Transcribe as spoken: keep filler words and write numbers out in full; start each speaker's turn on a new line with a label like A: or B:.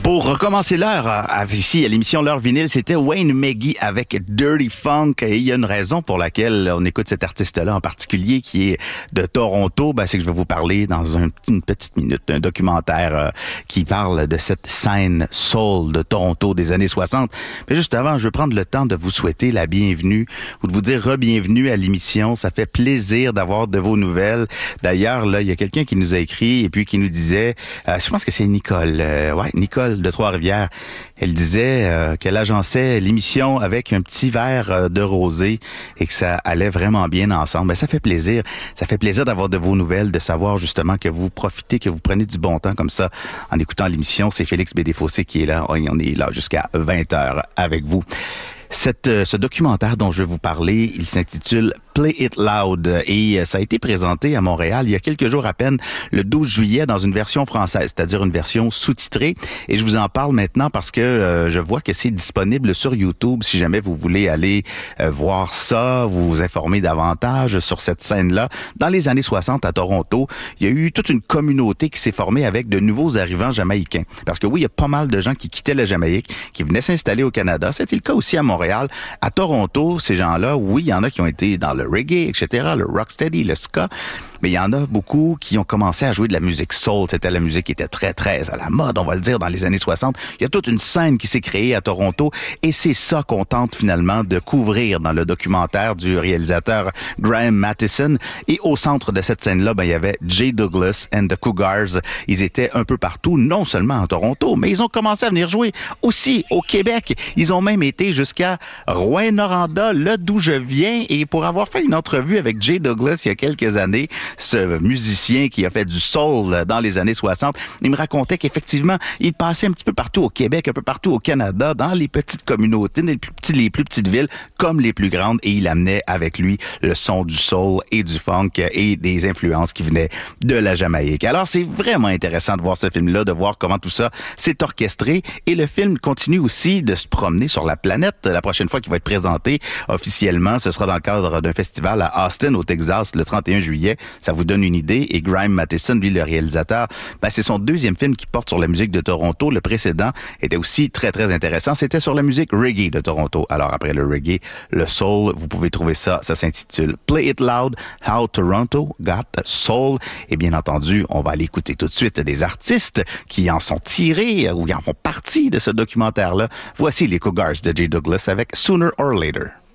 A: Pour recommencer l'heure, à, ici à l'émission L'heure vinyle, c'était Wayne Meggy avec Dirty Funk. Et il y a une raison pour laquelle on écoute cet artiste-là en particulier qui est de Toronto. Ben, c'est que je vais vous parler dans un, une petite minute d'un documentaire euh, qui parle de cette scène soul de Toronto des années soixante. Mais juste avant, je veux prendre le temps de vous souhaiter la bienvenue ou de vous dire re-bienvenue à l'émission. Ça fait plaisir d'avoir de vos nouvelles. D'ailleurs, là, il y a quelqu'un qui nous a écrit et puis qui nous disait, euh, je pense que c'est Nicole, euh, ouais, Nicole de Trois-Rivières. Elle disait euh, qu'elle agençait l'émission avec un petit verre euh, de rosé et que ça allait vraiment bien ensemble. Ben, ça fait plaisir. Ça fait plaisir d'avoir de vos nouvelles, de savoir justement que vous profitez, que vous prenez du bon temps comme ça en écoutant l'émission. C'est Félix Bédéfossé qui est là. On est là jusqu'à vingt heures avec vous. Cette, euh, ce documentaire dont je vais vous parler, il s'intitule Play It Loud et ça a été présenté à Montréal il y a quelques jours à peine, le douze juillet, dans une version française, c'est-à-dire une version sous-titrée. Et je vous en parle maintenant parce que euh, je vois que c'est disponible sur YouTube si jamais vous voulez aller euh, voir ça, vous informer davantage sur cette scène-là. Dans les années soixante à Toronto, il y a eu toute une communauté qui s'est formée avec de nouveaux arrivants jamaïcains. Parce que oui, il y a pas mal de gens qui quittaient la Jamaïque, qui venaient s'installer au Canada. C'était le cas aussi à Montréal. À Toronto, ces gens-là, oui, il y en a qui ont été dans le reggae, et cetera, le rocksteady, le ska, mais il y en a beaucoup qui ont commencé à jouer de la musique soul. C'était la musique qui était très, très à la mode, on va le dire, dans les années soixante. Il y a toute une scène qui s'est créée à Toronto et c'est ça qu'on tente finalement de couvrir dans le documentaire du réalisateur Graham Mattison. Et au centre de cette scène-là, ben, il y avait Jay Douglas and the Cougars. Ils étaient un peu partout, non seulement à Toronto, mais ils ont commencé à venir jouer aussi au Québec. Ils ont même été jusqu'à Rouyn-Noranda, là d'où je viens, et pour avoir fait une entrevue avec Jay Douglas il y a quelques années, ce musicien qui a fait du soul dans les années soixante, il me racontait qu'effectivement, il passait un petit peu partout au Québec, un peu partout au Canada, dans les petites communautés, les plus petites, les plus petites villes, comme les plus grandes, et il amenait avec lui le son du soul et du funk et des influences qui venaient de la Jamaïque. Alors, c'est vraiment intéressant de voir ce film-là, de voir comment tout ça s'est orchestré, et le film continue aussi de se promener sur la planète. La prochaine fois qu'il va être présenté officiellement, ce sera dans le cadre d'un festival à Austin, au Texas, le trente et un juillet. Ça vous donne une idée. Et Graham Mattison, lui, le réalisateur, ben, c'est son deuxième film qui porte sur la musique de Toronto. Le précédent était aussi très, très intéressant. C'était sur la musique reggae de Toronto. Alors, après le reggae, le soul, vous pouvez trouver ça. Ça s'intitule Play It Loud, How Toronto Got Soul. Et bien entendu, on va aller écouter tout de suite des artistes qui en sont tirés ou qui en font partie de ce documentaire-là. Voici les Cougars de Jay Douglas avec Sooner or Later.